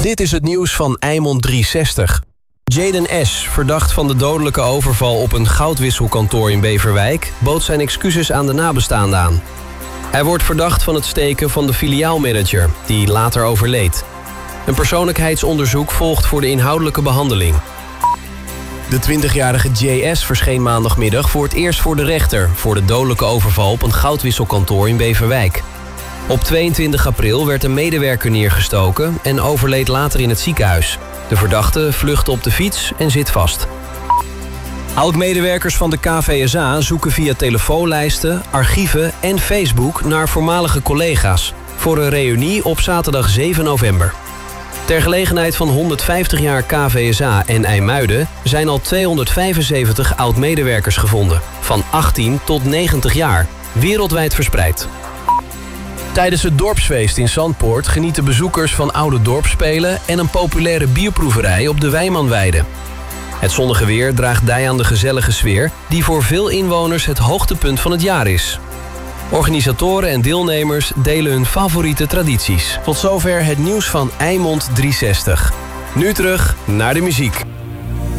Dit is het nieuws van Eimond 360. Jaden S., verdacht van de dodelijke overval op een goudwisselkantoor in Beverwijk, bood zijn excuses aan de nabestaanden aan. Hij wordt verdacht van het steken van de filiaalmanager, die later overleed. Een persoonlijkheidsonderzoek volgt voor de inhoudelijke behandeling. De 20-jarige JS verscheen maandagmiddag voor het eerst voor de rechter voor de dodelijke overval op een goudwisselkantoor in Beverwijk. Op 22 april werd een medewerker neergestoken en overleed later in het ziekenhuis. De verdachte vluchtte op de fiets en zit vast. Oud-medewerkers van de KVSA zoeken via telefoonlijsten, archieven en Facebook naar voormalige collega's voor een reunie op zaterdag 7 november. Ter gelegenheid van 150 jaar KVSA en IJmuiden zijn al 275 oud-medewerkers gevonden, van 18 tot 90 jaar, wereldwijd verspreid. Tijdens het dorpsfeest in Zandpoort genieten bezoekers van oude dorpsspelen en een populaire bierproeverij op de Wijmanweide. Het zonnige weer draagt bij aan de gezellige sfeer die voor veel inwoners het hoogtepunt van het jaar is. Organisatoren en deelnemers delen hun favoriete tradities. Tot zover het nieuws van Eimond 360. Nu terug naar de muziek.